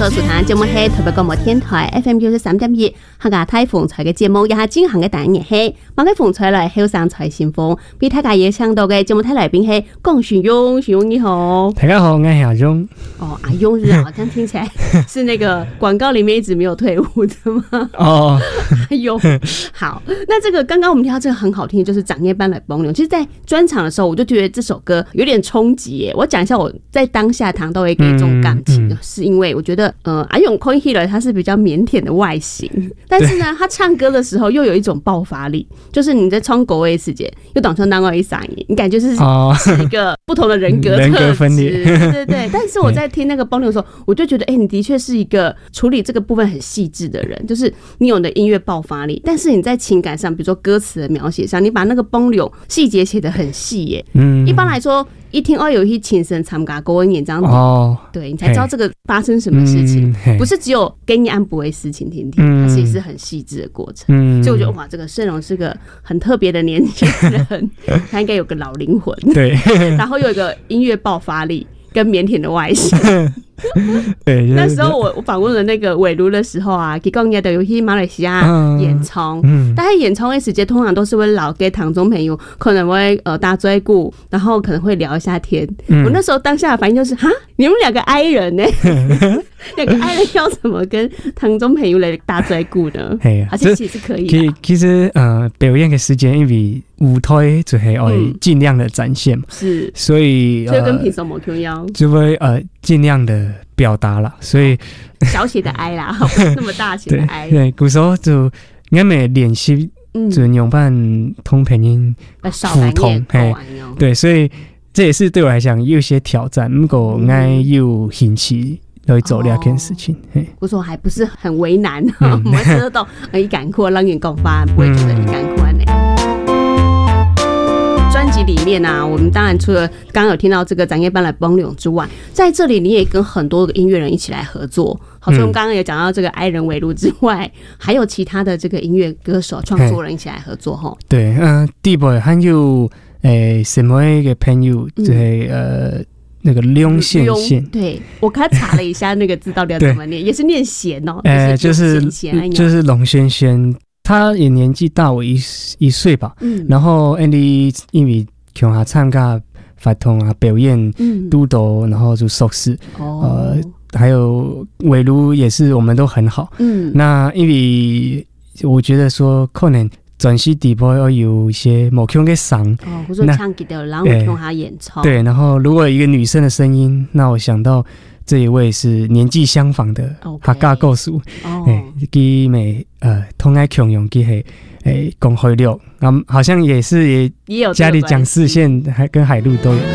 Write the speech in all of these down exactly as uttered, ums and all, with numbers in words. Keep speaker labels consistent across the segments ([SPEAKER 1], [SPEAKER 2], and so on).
[SPEAKER 1] 所收聽節目係台北廣播電台 F M 九十三點一，客家台風財嘅節目，也係進行嘅單元係，馬嘅風財來後生財先鋒，俾大家也想到嘅節目睇來賓係龔旭勇，旭勇你好，
[SPEAKER 2] 大家好，我係阿勇。
[SPEAKER 1] 哦，阿勇是好像聽起來是那個廣告裡面一直沒有退伍的嗎？
[SPEAKER 2] 哦，
[SPEAKER 1] 阿勇，好，那這個剛剛我們聽到這個很好聽，就是長夜班來幫你。其實，在專場的時候，我就覺得這首歌有點衝擊耶。我講一下我在當下談到一個一種感情，嗯嗯、是因為我覺得，呃，阿勇 Coin Healer 他是比較靦腆的外形，但是呢，他唱歌的時候又有一種爆發力，就是你在唱國語世界又當成當外一嗓音，你感覺就是是一個不同的人格特質，人格分裂，對對對。但是我在聽那個幫你的時候，我就覺得，哎、欸，你的確是一個處理這個部分很細緻的人，就是你有你的音樂爆發力，但是你在情感上，比如說歌詞的描寫上，你把那個幫流細節寫得很細耶。嗯，一般來說，一聽哦有一些情神參加國文演唱會，哦，對你才知道這個發生什麼事情，嗯、不是只有給你按不為事情聽聽，它其實是很細緻的過程。嗯，所以我覺得哇，這個盛榮是個很特別的年輕人，他應該有個老靈魂，對，然後又有一個音樂爆發力跟靦腆的外形。對，那時候我我訪問了那個偉如的時候啊，佢講嘢都有去馬來西亞演唱，嗯嗯、但係演唱的時間通常都是會老給堂中朋友，可能會呃打嘴鼓，然後可能會聊一下天。嗯、我那時候當下的反應就是哈，你們兩個 I 人呢？兩個 I 人要怎麼跟堂中朋友來打嘴鼓呢？而且其實可以。其
[SPEAKER 2] 其實呃表演的時間因為舞台就係要盡量的展現嘛，是，所以
[SPEAKER 1] 所以跟平常冇同樣，
[SPEAKER 2] 就會呃盡量的表達啦，所以
[SPEAKER 1] 小寫的 I 啦，不是那麼大寫的 I。
[SPEAKER 2] 對，古時候就我們練習就用辦通配音普通，嘿，對，所以這也是對我來講有些挑戰。不過我有興趣來做這件事情。
[SPEAKER 1] 古時候還不是很為難，我們知道一趕過讓人講法，不會覺得一趕過呢。專輯裡面啊，我們當然除了剛剛有聽到這個長夜班來幫你之外，在這裡你也跟很多個音樂人一起來合作。好，所以我們剛剛也講到這個愛人圍爐之外，還有其他的這個音樂歌手、創作人一起來合作吼。
[SPEAKER 2] 對，嗯、呃，第波還有誒什麼一個朋友，就是呃那個龍線線。對，
[SPEAKER 1] 我剛查了一下那個字到底要怎麼念，也是念弦哦。
[SPEAKER 2] 呃，就是就是龍線線。他也年紀大我一一歲吧，嗯、然後 Andy 因為強下參加法通啊表演督導，然後就熟識，哦、呃，還有偉如也是，我們都很好。嗯，那因為我覺得說可能轉系底部要有一些某腔嘅嗓，
[SPEAKER 1] 哦，或者唱給的，然後聽他演唱。
[SPEAKER 2] 對，然後如果有一個女生的聲音，那我想到這一位是年紀相仿的客家歌手，誒，佢咪呃同愛強用佢係誒講開了，咁好像也是也也有家裡講視線還跟海陸都有。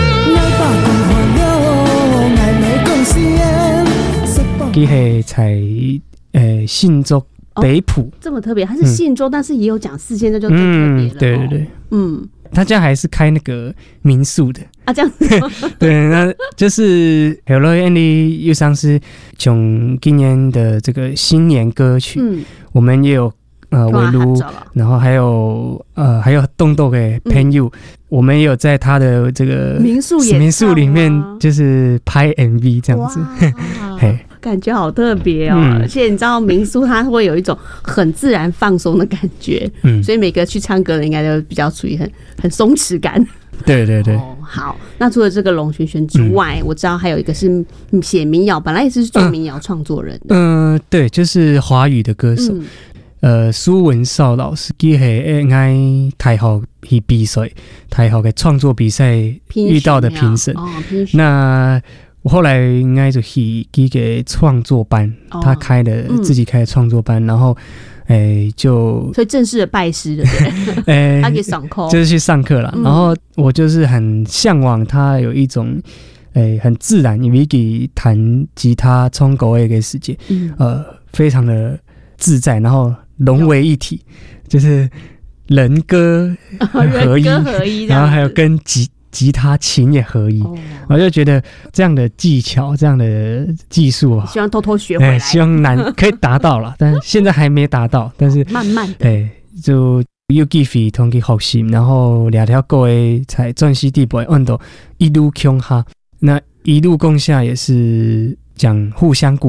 [SPEAKER 2] 佢係在誒信州北埔，
[SPEAKER 1] 這麼特別，他是信州，但是也有講視線，這就更特別了。
[SPEAKER 2] 對對對，嗯。他家還是開那個民宿的
[SPEAKER 1] 啊，這樣子。
[SPEAKER 2] 對，那就是有了 Andy 又像是從今年的這個新年歌曲，嗯、我們也有呃圍爐，然後還有呃還有動動的朋友，嗯、我們也有在他的這個
[SPEAKER 1] 民宿
[SPEAKER 2] 民宿裡面就是拍 M V 這樣子，嘿。
[SPEAKER 1] 感覺好特別哦，嗯、而且你知道民宿它會有一種很自然放鬆的感覺，嗯，所以每個去唱歌的應該都比較處於很很鬆弛感。
[SPEAKER 2] 對對對、
[SPEAKER 1] 哦。好，那除了這個龍璇璇之外，嗯、我知道還有一個是寫民謠，本來也是做民謠創作人的。嗯、呃，對，就是華語的歌手，嗯、呃，蘇文少老師，佢係喺台學去比賽，台學嘅創作比賽遇到的評審。哦，評審。那我後來應該就去一個創作班，哦、他開的、嗯、自己開的創作班，然後，誒、欸、就所以正式的拜師的，誒、欸，他可以上課，
[SPEAKER 2] 就是去上課啦。嗯、然後我就是很向往他有一種，誒、欸、很自然，因為給彈吉他創國語嘅世界，嗯、呃，非常的自在，然後融為一體，就是人歌合一，人歌合一，然後還有跟吉。吉他琴也合一，我就覺得這樣的技巧、這樣的技術啊，
[SPEAKER 1] 希望偷偷學回來，
[SPEAKER 2] 希望難可以達到了，但是現在還沒達到，但是
[SPEAKER 1] 慢慢的，
[SPEAKER 2] 哎，就有機會同佢學習，然後兩條歌誒，才轉系地步按到一路強下，那一路共下也是講互相鼓